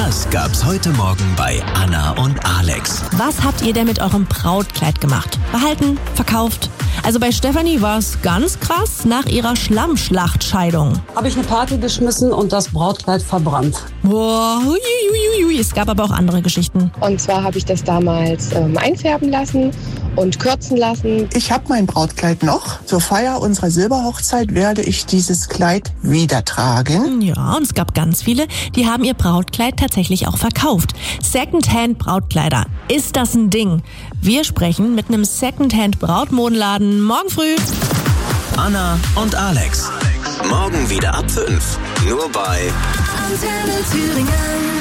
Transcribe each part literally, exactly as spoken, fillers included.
Das gab's heute Morgen bei Anna und Alex. Was habt ihr denn mit eurem Brautkleid gemacht? Behalten? Verkauft? Also bei Stefanie war es ganz krass nach ihrer Schlammschlachtscheidung. Habe ich eine Party geschmissen und das Brautkleid verbrannt. Boah, hui, hui, hui. Es gab aber auch andere Geschichten. Und zwar habe ich das damals ähm, einfärben lassen und kürzen lassen. Ich habe mein Brautkleid noch. Zur Feier unserer Silberhochzeit werde ich dieses Kleid wieder tragen. Ja, und es gab ganz viele, die haben ihr Brautkleid tatsächlich auch verkauft. Secondhand-Brautkleider. Ist das ein Ding? Wir sprechen mit einem Secondhand-Brautmodenladen morgen früh. Anna und Alex. Morgen wieder ab fünf. Nur bei Antenne Thüringen.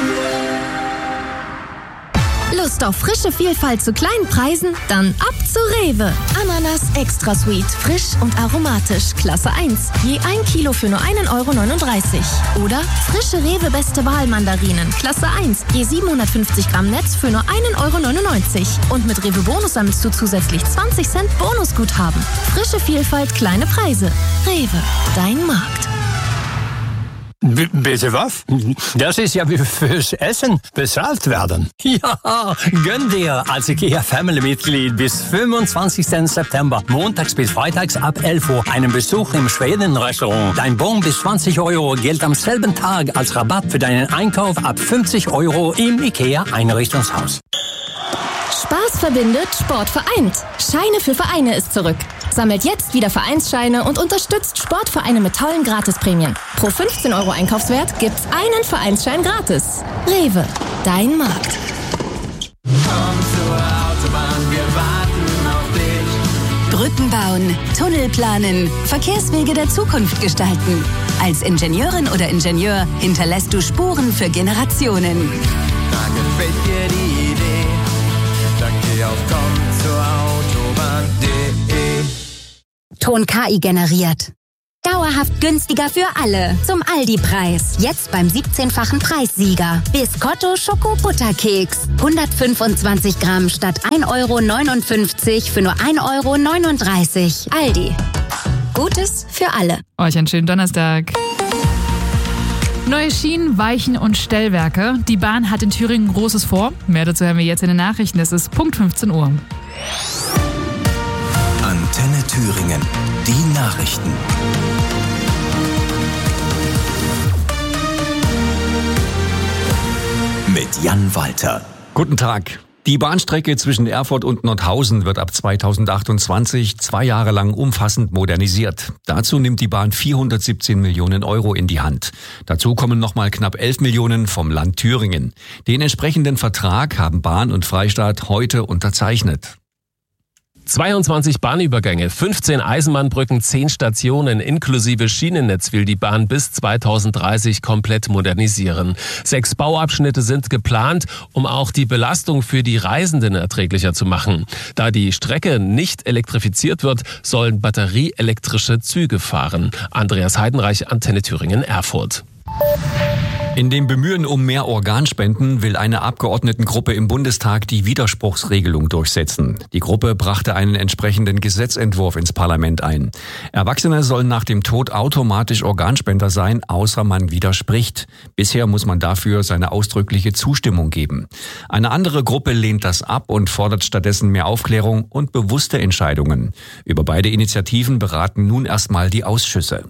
Lust auf frische Vielfalt zu kleinen Preisen? Dann ab zu Rewe. Ananas Extra Sweet, frisch und aromatisch, Klasse eins. Je ein Kilo für nur einen Euro neununddreißig. Oder frische Rewe Beste Wahl Mandarinen, Klasse eins. Je siebenhundertfünfzig Gramm Netz für nur einen Euro neunundneunzig. Und mit Rewe Bonus sammelst du zusätzlich zwanzig Cent Bonusguthaben. Frische Vielfalt, kleine Preise. Rewe, dein Markt. B- bitte was? Das ist ja wie fürs Essen bezahlt werden. Ja, gönn dir als IKEA Family-Mitglied bis fünfundzwanzigsten September, montags bis freitags ab elf Uhr, einen Besuch im Schweden-Restaurant. Dein Bon bis zwanzig Euro gilt am selben Tag als Rabatt für deinen Einkauf ab fünfzig Euro im IKEA-Einrichtungshaus. Spaß verbindet, Sport vereint. Scheine für Vereine ist zurück. Sammelt jetzt wieder Vereinsscheine und unterstützt Sportvereine mit tollen Gratisprämien. Pro fünfzehn Euro Einkaufswert gibt's einen Vereinsschein gratis. Rewe, dein Markt. Komm zur Autobahn, wir warten auf dich. Brücken bauen, Tunnel planen, Verkehrswege der Zukunft gestalten. Als Ingenieurin oder Ingenieur hinterlässt du Spuren für Generationen. Da gefällt dir die Idee, dann geh auf komm zur Autobahn punkt de. Ton K I generiert. Dauerhaft günstiger für alle. Zum Aldi-Preis. Jetzt beim siebzehnfachen Preissieger. Biscotto Schoko-Butterkeks. hundertfünfundzwanzig Gramm statt ein Euro neunundfünfzig für nur ein Euro neununddreißig. Aldi. Gutes für alle. Euch einen schönen Donnerstag. Neue Schienen, Weichen und Stellwerke. Die Bahn hat in Thüringen Großes vor. Mehr dazu hören wir jetzt in den Nachrichten. Es ist Punkt fünfzehn Uhr. Antenne Thüringen. Die Nachrichten. Mit Jan Walter. Guten Tag. Die Bahnstrecke zwischen Erfurt und Nordhausen wird ab zweitausendachtundzwanzig zwei Jahre lang umfassend modernisiert. Dazu nimmt die Bahn vierhundertsiebzehn Millionen Euro in die Hand. Dazu kommen nochmal knapp elf Millionen vom Land Thüringen. Den entsprechenden Vertrag haben Bahn und Freistaat heute unterzeichnet. zweiundzwanzig Bahnübergänge, fünfzehn Eisenbahnbrücken, zehn Stationen inklusive Schienennetz will die Bahn bis zweitausenddreißig komplett modernisieren. Sechs Bauabschnitte sind geplant, um auch die Belastung für die Reisenden erträglicher zu machen. Da die Strecke nicht elektrifiziert wird, sollen batterieelektrische Züge fahren. Andreas Heidenreich, Antenne Thüringen, Erfurt. In dem Bemühen um mehr Organspenden will eine Abgeordnetengruppe im Bundestag die Widerspruchsregelung durchsetzen. Die Gruppe brachte einen entsprechenden Gesetzentwurf ins Parlament ein. Erwachsene sollen nach dem Tod automatisch Organspender sein, außer man widerspricht. Bisher muss man dafür seine ausdrückliche Zustimmung geben. Eine andere Gruppe lehnt das ab und fordert stattdessen mehr Aufklärung und bewusste Entscheidungen. Über beide Initiativen beraten nun erstmal die Ausschüsse.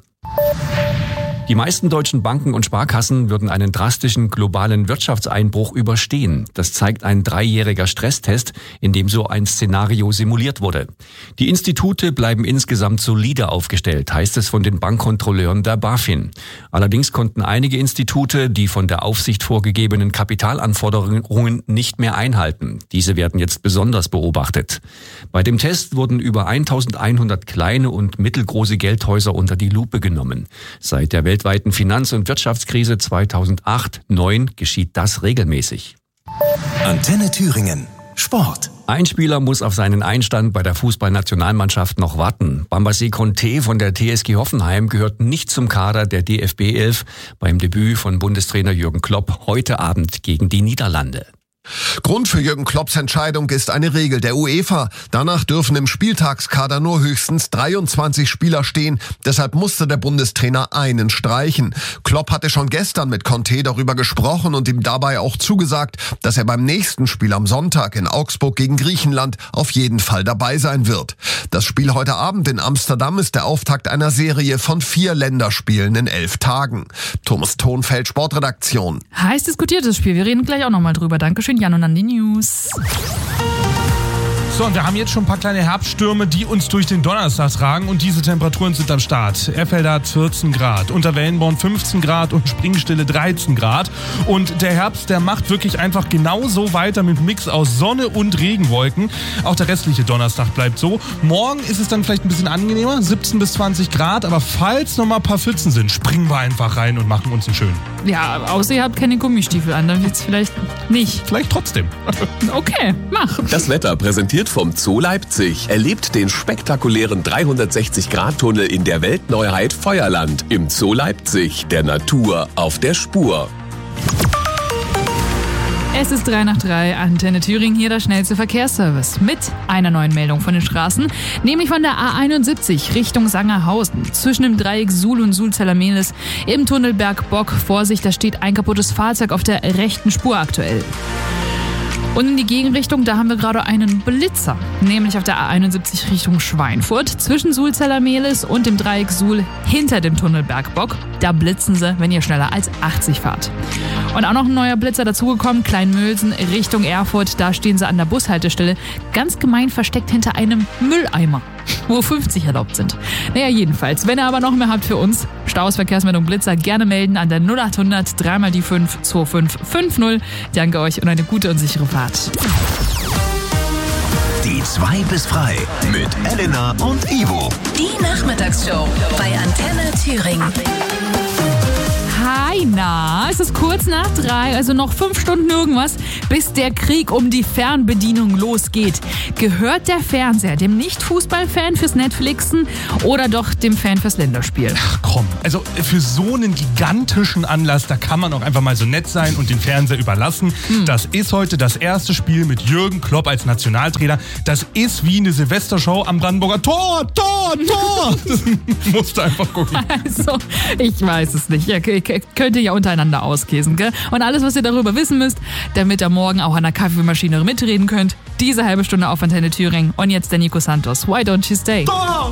Die meisten deutschen Banken und Sparkassen würden einen drastischen globalen Wirtschaftseinbruch überstehen. Das zeigt ein dreijähriger Stresstest, in dem so ein Szenario simuliert wurde. Die Institute bleiben insgesamt solide aufgestellt, heißt es von den Bankkontrolleuren der BaFin. Allerdings konnten einige Institute die von der Aufsicht vorgegebenen Kapitalanforderungen nicht mehr einhalten. Diese werden jetzt besonders beobachtet. Bei dem Test wurden über eintausendeinhundert kleine und mittelgroße Geldhäuser unter die Lupe genommen. Seit der Welt weltweiten Finanz- und Wirtschaftskrise zweitausendacht neun geschieht das regelmäßig. Antenne Thüringen. Sport. Ein Spieler muss auf seinen Einstand bei der Fußballnationalmannschaft noch warten. Bambassé Conté von der T S G Hoffenheim gehört nicht zum Kader der D F B elf beim Debüt von Bundestrainer Jürgen Klopp heute Abend gegen die Niederlande. Grund für Jürgen Klopps Entscheidung ist eine Regel der UEFA. Danach dürfen im Spieltagskader nur höchstens dreiundzwanzig Spieler stehen. Deshalb musste der Bundestrainer einen streichen. Klopp hatte schon gestern mit Conte darüber gesprochen und ihm dabei auch zugesagt, dass er beim nächsten Spiel am Sonntag in Augsburg gegen Griechenland auf jeden Fall dabei sein wird. Das Spiel heute Abend in Amsterdam ist der Auftakt einer Serie von vier Länderspielen in elf Tagen. Thomas Thonfeld, Sportredaktion. Heiß diskutiertes Spiel. Wir reden gleich auch nochmal drüber. Dankeschön, Jan, und dann die News. So, und wir haben jetzt schon ein paar kleine Herbststürme, die uns durch den Donnerstag tragen, und diese Temperaturen sind am Start. Erfelder hat vierzehn Grad, Unterwellenborn fünfzehn Grad und Springstille dreizehn Grad. Und der Herbst, der macht wirklich einfach genauso weiter mit Mix aus Sonne und Regenwolken. Auch der restliche Donnerstag bleibt so. Morgen ist es dann vielleicht ein bisschen angenehmer, siebzehn bis zwanzig Grad, aber falls noch mal ein paar Pfützen sind, springen wir einfach rein und machen uns einen schönen. Ja, außer ihr habt keine Gummistiefel an, dann wird's vielleicht nicht. Vielleicht trotzdem. Okay, mach. Das Wetter präsentiert vom Zoo Leipzig. Erlebt den spektakulären dreihundertsechzig Grad Tunnel in der Weltneuheit Feuerland. Im Zoo Leipzig, der Natur auf der Spur. Es ist drei nach drei, Antenne Thüringen, hier der schnellste Verkehrsservice. Mit einer neuen Meldung von den Straßen, nämlich von der A einundsiebzig Richtung Sangerhausen. Zwischen dem Dreieck Suhl und Sulzeller-Mehlis im Tunnel Bergbock. Vorsicht, da steht ein kaputtes Fahrzeug auf der rechten Spur aktuell. Und in die Gegenrichtung, da haben wir gerade einen Blitzer, nämlich auf der A einundsiebzig Richtung Schweinfurt, zwischen Sulzeller-Mehlis und dem Dreieck Suhl hinter dem Tunnel Bergbock. Da blitzen sie, wenn ihr schneller als achtzig fahrt. Und auch noch ein neuer Blitzer dazugekommen, Kleinmülsen Richtung Erfurt, da stehen sie an der Bushaltestelle, ganz gemein versteckt hinter einem Mülleimer, wo fünfzig erlaubt sind. Naja, jedenfalls, wenn ihr aber noch mehr habt für uns, Staus, Verkehrsmeldung, Blitzer, gerne melden an der null achthundert drei mal die fünf zwei fünf fünf null. Danke euch und eine gute und sichere Fahrt. Die zwei bis frei mit Elena und Ivo. Die Nachmittagsshow bei Antenne Thüringen. Hi, na, es ist kurz nach drei, also noch fünf Stunden irgendwas, bis der Krieg um die Fernbedienung losgeht. Gehört der Fernseher dem Nicht-Fußball-Fan fürs Netflixen oder doch dem Fan fürs Länderspiel? Ach komm, also für so einen gigantischen Anlass, da kann man auch einfach mal so nett sein und den Fernseher überlassen. Hm. Das ist heute das erste Spiel mit Jürgen Klopp als Nationaltrainer. Das ist wie eine Silvestershow am Brandenburger Tor, Tor, Tor. Das musst du einfach gucken. Also, ich weiß es nicht. Ja, könnt ihr ja untereinander auskäsen, gell? Und alles, was ihr darüber wissen müsst, damit ihr morgen auch an der Kaffeemaschine mitreden könnt, diese halbe Stunde auf Antenne Thüringen. Und jetzt der Nico Santos. Why don't you stay?